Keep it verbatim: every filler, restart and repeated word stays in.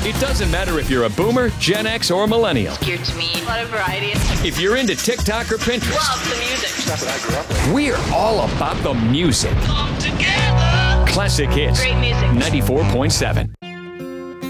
It doesn't matter if you're a boomer, Gen X, or millennial. Geared to me. A lot of variety. If you're into TikTok or Pinterest. Love the music. That's what I grew up with. We're all about the music. Come together. Classic Hits. Great music. ninety-four point seven.